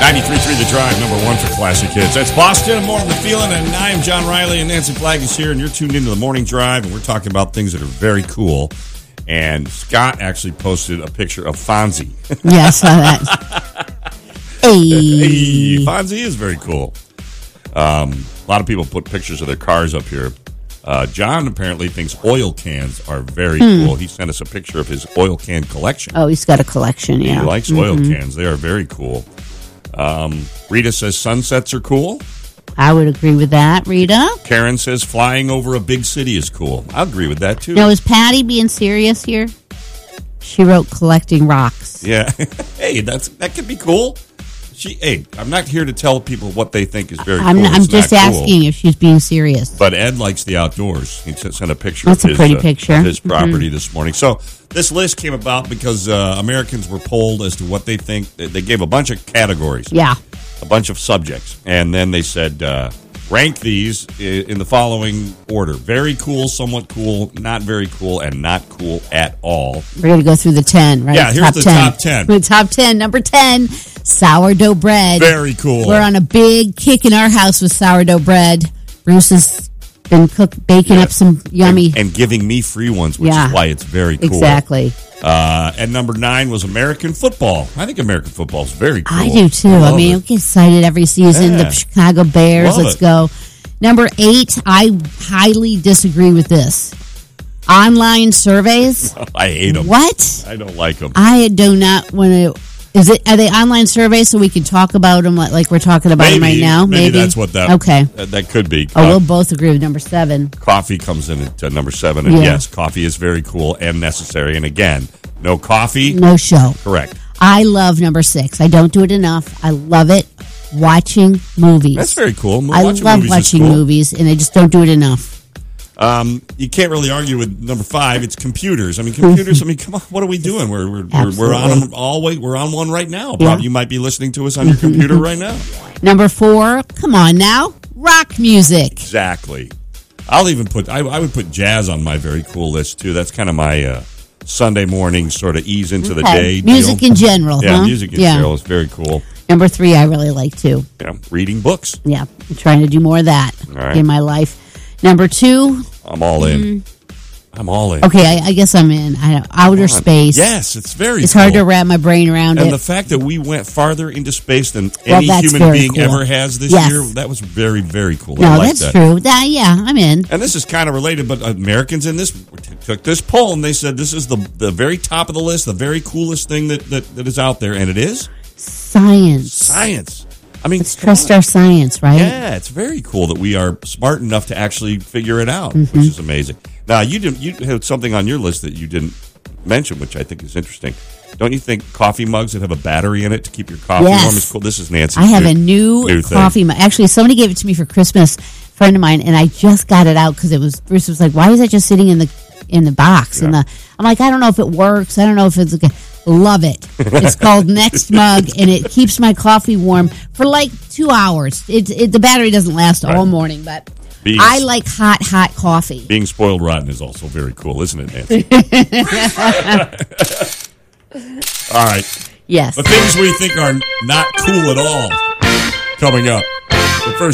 93.3 The Drive, number one for classic hits. That's Boston and More on the Feeling, and I am John Riley, and Nancy Flagg is here, and you're tuned into the Morning Drive, and we're talking about things that are very cool. And Scott actually posted a picture of Fonzie. Yeah, I saw that. Hey, Fonzie is very cool. A lot of people put pictures of their cars up here. John apparently thinks oil cans are very cool. He sent us a picture of his oil can collection. Oh, he's got a collection, yeah. He likes oil cans. They are very cool. Rita says sunsets are cool. I would agree with that, Rita. Karen says flying over a big city is cool. I'll agree with that, too. Now, is Patty being serious here? She wrote collecting rocks. Yeah. Hey, that could be cool. I'm not here to tell people what they think is very cool. I'm just asking if she's being serious. But Ed likes the outdoors. He sent a picture That's of a pretty picture. Of his property this morning. So this list came about because Americans were polled as to what they think. They gave a bunch of categories. Yeah. A bunch of subjects. And then they said, rank these in the following order. Very cool, somewhat cool, not very cool, and not cool at all. We're going to go through the 10, right? Yeah, here's the top 10. The top 10. Number 10, sourdough bread. Very cool. We're on a big kick in our house with sourdough bread. Bruce has been baking up some yummy. And giving me free ones, which is why it's very cool. Exactly. And number 9 was American football. I think American football is very cool. I do too. I mean, I get excited every season. Yeah. The Chicago Bears, let's go. Number 8, I highly disagree with this. Online surveys. I hate them. What? I don't like them. I do not want to. Are they online surveys so we can talk about them like we're talking about them right now? Maybe that's what that. Okay. That could be. Oh, we'll both agree with number 7. Coffee comes in at number 7, and yes, coffee is very cool and necessary. And again, no coffee, no show. Correct. I love number 6. I don't do it enough. I love it. Watching movies. That's very cool. I love watching movies, and I just don't do it enough. You can't really argue with number 5. It's computers. I mean, computers. I mean, come on. What are we doing? We're on them all way. We're on one right now. Yeah. You might be listening to us on your computer right now. Number 4. Come on now, rock music. Exactly. I'll even put. I would put jazz on my very cool list too. That's kind of my Sunday morning sort of ease into the day. Music deal. In general. Yeah, huh? Music in general is very cool. Number 3, I really like too. Yeah, reading books. Yeah, I'm trying to do more of that in my life. Number 2. I'm all in. I'm all in. Okay, I guess I'm in. Outer space. Yes, it's very It's cool. hard to wrap my brain around it. And the fact that we went farther into space than any human being ever has this year, that was very, very cool. No, that's true. I'm in. And this is kind of related, but Americans in this took this poll and they said this is the very top of the list, the very coolest thing that is out there, and it is? Science. I mean, let's trust our science, right? Yeah, it's very cool that we are smart enough to actually figure it out, which is amazing. Now, you had something on your list that you didn't mention, which I think is interesting. Don't you think coffee mugs that have a battery in it to keep your coffee warm is cool? This is Nancy's. I have a new coffee mug. Actually, somebody gave it to me for Christmas, a friend of mine, and I just got it out because Bruce was like, "Why is that just sitting in the box?" Yeah. I'm like, I don't know if it works. I don't know if it's okay. Love it. It's called Next Mug, and it keeps my coffee warm for like 2 hours. The battery doesn't last all morning, but I like hot coffee. Being spoiled rotten is also very cool, isn't it, Nancy? All right. Yes. The things we think are not cool at all coming up. But first,